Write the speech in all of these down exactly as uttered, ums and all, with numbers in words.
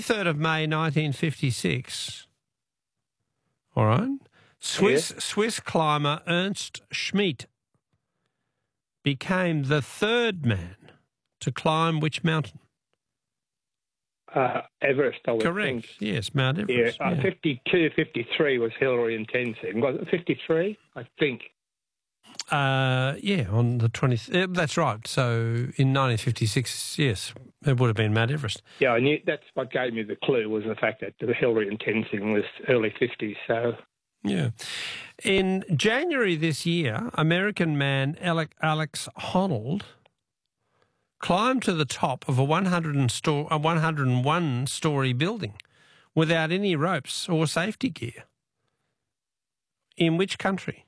twenty-third of May nineteen fifty-six, all right, Swiss, Yeah. Swiss climber Ernst Schmidt became the third man to climb which mountain? Uh, Everest, I would Correct. think. Yes, Mount Yeah, Everest. uh, fifty-two, fifty-three was Hillary and Tenzing. Was it fifty-three? I think. Uh, yeah, on the twentieth. Uh, that's right. So in nineteen fifty-six, yes, it would have been Mount Everest. Yeah, I knew that's what gave me the clue was the fact that the Hillary and Tenzing was early fifties. So Yeah. In January this year, American man Alec, Alex Honnold climbed to the top of a one hundred sto- a one hundred one story building without any ropes or safety gear. In which country?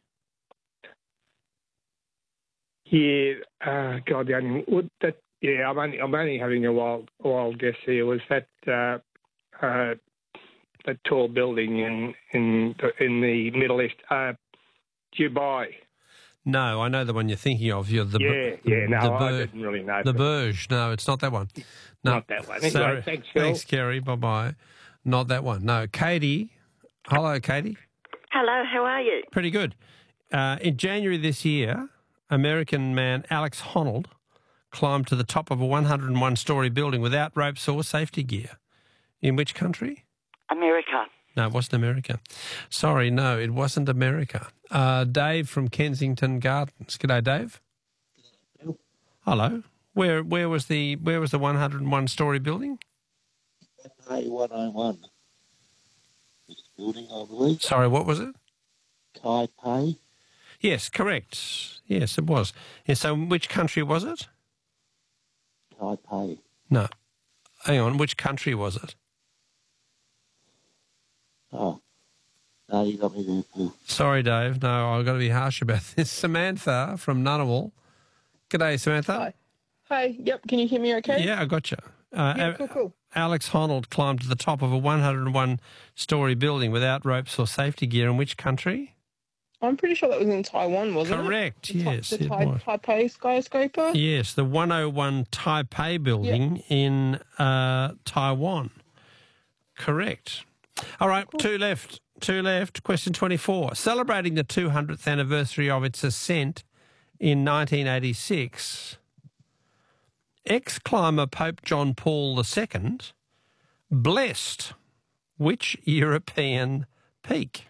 yeah, uh, God, the only would that. Yeah, I'm only I'm only having a wild wild guess here. Was that uh, uh, that tall building in in the, in the Middle East, uh, Dubai? No, I know the one you're thinking of. You're the Yeah, the, yeah. No, the I Bur- didn't really know. the but Burj. No, it's not that one. No, Not that one. Anyway, Sorry. thanks, Phil. Thanks, Kerry. Bye bye. Not that one. No, Katie. Hello, Katie. Hello, how are you? Pretty good. Uh, in January this year, American man Alex Honnold climbed to the top of a one hundred one story building without ropes or safety gear. In which country? America. No, it wasn't America. Sorry, no, it wasn't America. Uh, Dave from Kensington Gardens. G'day, Dave. Hello. Where where was the where was the one hundred one story building? Taipei one oh one. This building, I believe. Sorry, what was it? Taipei. Yes, correct. Yes, it was. And so which country was it? Taipei. No. Hang on, which country was it? Oh. No, you got me there, Phil. Sorry, Dave. No, I've got to be harsh about this. Samantha from Ngunnawal. G'day, Samantha. Hi. Hi. Yep. Can you hear me okay? Yeah, I got you. Uh, Yeah, A- cool, cool. Alex Honnold climbed to the top of a one hundred one story building without ropes or safety gear. In which country? I'm pretty sure that was in Taiwan, wasn't Correct, it? The Tai- yes, The it Tai- was. Taipei skyscraper? Yes, the one oh one Taipei building in uh, Taiwan. Correct. All right, two left. Two left. Question twenty-four. Celebrating the two hundredth anniversary of its ascent in nineteen eighty-six, ex-climber Pope John Paul the Second blessed which European peak?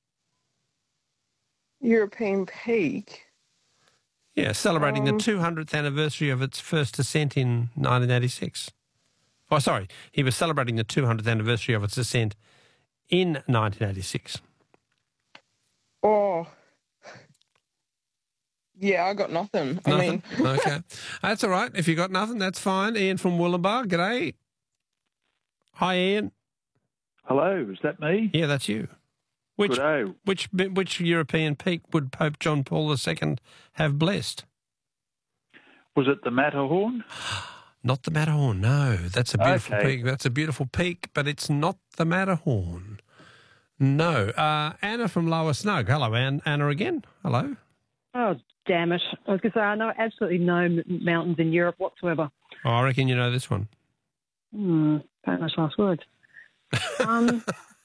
European peak. Yeah, celebrating Um, the two hundredth anniversary of its first ascent in nineteen eighty-six. Oh, sorry, he was celebrating the two hundredth anniversary of its ascent in nineteen eighty-six. Oh. Yeah, I got nothing. I Nothing? mean, Okay. That's all right. If you got nothing, that's fine. Ian from Wollongbar, g'day. Hi, Ian. Hello, is that me? Yeah, that's you. Which Good-o. which which European peak would Pope John Paul the Second have blessed? Was it the Matterhorn? Not the Matterhorn, no. That's a beautiful Okay. peak. That's a beautiful peak, but it's not the Matterhorn. No. Uh, Anna from Lower Snug. Hello, Ann. Anna again. Hello. Oh, damn it. I was going to say, I know absolutely no m- mountains in Europe whatsoever. Oh, I reckon you know this one. Hmm, famous last words. Um,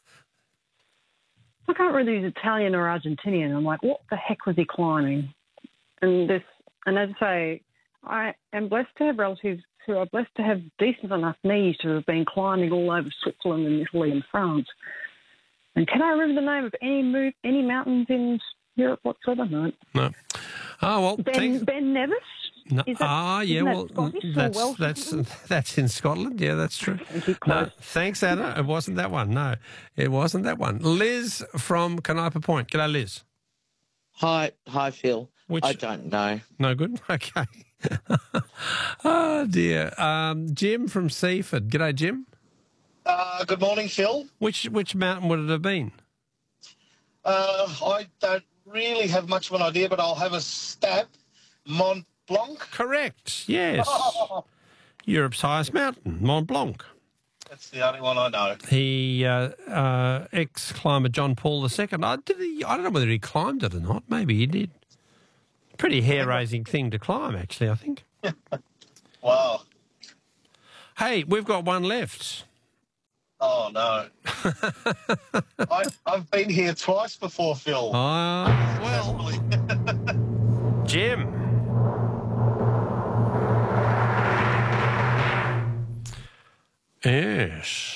I can't really use Italian or Argentinian. I'm like, what the heck was he climbing? And this, and as I say, I am blessed to have relatives who are blessed to have decent enough knees to have been climbing all over Switzerland and Italy and France. And can I remember the name of any move, any mountains in Europe whatsoever? No. No. Oh, well, Ben, thanks. ben Nevis? No. Is that- ah, yeah, isn't that well, Scottish or that's Welsh or that's something? that's in Scotland. Yeah, that's true. you, No, close. thanks, Anna. It wasn't that one. No, it wasn't that one. Liz from Canopa Point. G'day, Liz. Hi, hi, Phil. Which- I don't know. No good. Okay. Oh dear. Um, Jim from Seaford. G'day, Jim. Uh, good morning, Phil. Which which mountain would it have been? Uh, I don't really have much of an idea, but I'll have a stab. Mont Blanc. Correct. Yes. Europe's highest mountain, Mont Blanc. That's the only one I know. He uh, uh, ex-climber John Paul the Second. I did. He, I don't know whether he climbed it or not. Maybe he did. Pretty hair-raising thing to climb, actually, I think. Wow. Hey, we've got one left. no. I, I've been here twice before, Phil. Ah, well, Jim. Yes.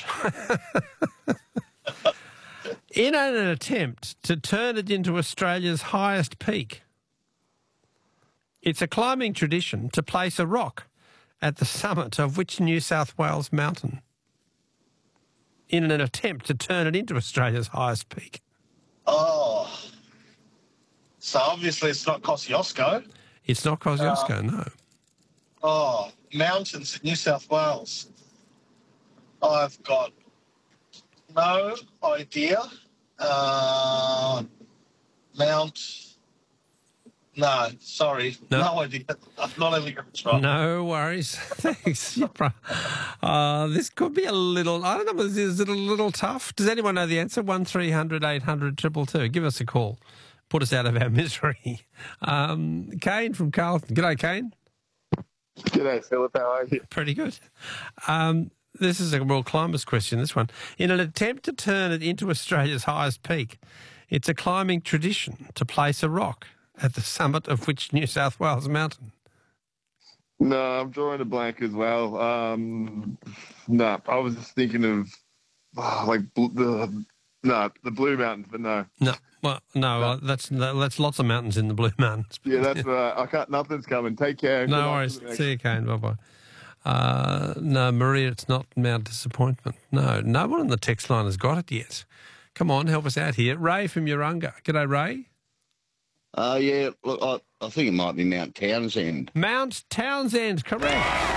In an attempt to turn it into Australia's highest peak, it's a climbing tradition to place a rock at the summit of which New South Wales mountain? In an attempt to turn it into Australia's highest peak. Oh. So obviously it's not Kosciuszko. It's not Kosciuszko, uh, no. Oh, mountains in New South Wales. I've got no idea. Uh, Mount... No, sorry. No, no idea. I'm not even going to try. No worries. Thanks. uh, this could be a little, I don't know, is it a little tough? Does anyone know the answer? one three hundred eight hundred two two two. Give us a call. Put us out of our misery. Um, Kane from Carlton. G'day, Kane. G'day, Philip. How are you? Pretty good. Um, this is a world climbers question, this one. In an attempt to turn it into Australia's highest peak, it's a climbing tradition to place a rock at the summit of which New South Wales mountain? No, I'm drawing a blank as well. Um, no, I was just thinking of oh, like bl- the no the Blue Mountains, but no. No, well, no, no. Uh, that's that's lots of mountains in the Blue Mountains. Yeah, that's right. I can't. Nothing's coming. Take care. No worries. See you, Kane. Bye bye. Uh, no, Maria, it's not Mount Disappointment. No, no one on the text line has got it yet. Come on, help us out here. Ray from Urunga. G'day, Ray. Uh, yeah, look, I, I think it might be Mount Townsend. Mount Townsend, correct.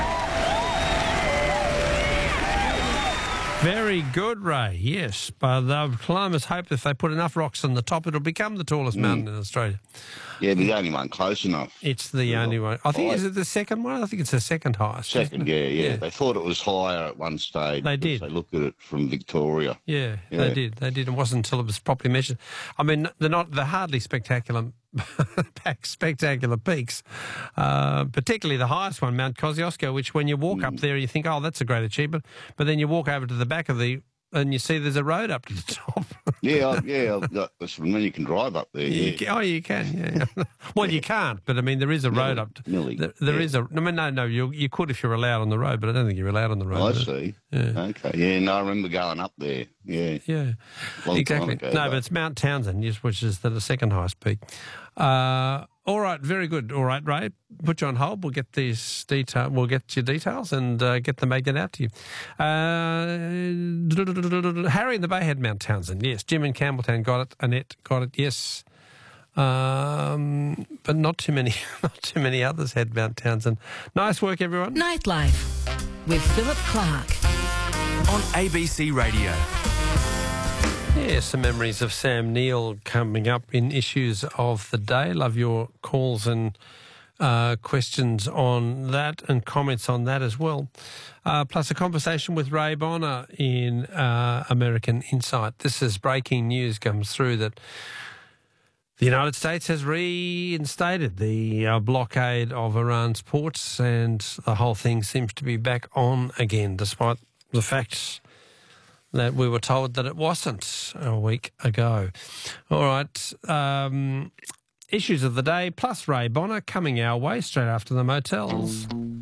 Very good, Ray, yes. But the climbers hope that if they put enough rocks on the top, it'll become the tallest mm. mountain in Australia. Yeah, but the only one close enough. It's the yeah. only one. I think, oh, is it the second one? I think it's the second highest. Second, yeah, yeah, yeah. They thought it was higher at one stage. They did. They looked at it from Victoria. Yeah, yeah, they did. They did. It wasn't until it was properly measured. I mean, they're not, they're hardly spectacular, spectacular peaks, uh, particularly the highest one, Mount Kosciuszko, which when you walk mm. up there, you think, oh, that's a great achievement. But then you walk over to the back of the, and you see there's a road up to the top. yeah, yeah. That's when you can drive up there. Yeah. You, oh, you can. Yeah. yeah. Well, you can't, but I mean, there is a road Millie, up. To, Millie, there there yeah. is a. I mean, no, no. You you could if you're allowed on the road, but I don't think you're allowed on the road. Oh, I see. Yeah. Okay. Yeah. No, I remember going up there. Yeah. Yeah. Long exactly. Ago, no, but. but it's Mount Townsend, yes, which is the second highest peak. Uh, all right, very good. All right, Ray, put you on hold. We'll get these detail. We'll get your details and uh, get the magnet out to you. Uh, Harry in the Bay had Mount Townsend. Yes, Jim in Campbelltown got it. Annette got it. Yes, um, but not too many. Not too many others had Mount Townsend. Nice work, everyone. Nightlife with Philip Clark on A B C Radio. Yeah, some memories of Sam Neill coming up in issues of the day. Love your calls and uh, questions on that and comments on that as well. Uh, plus a conversation with Ray Bonner in uh, American Insight. This is breaking news comes through that the United States has reinstated the uh, blockade of Iran's ports and the whole thing seems to be back on again, despite the facts that we were told that it wasn't a week ago. All right, um, issues of the day plus Ray Bonner coming our way straight after the motels.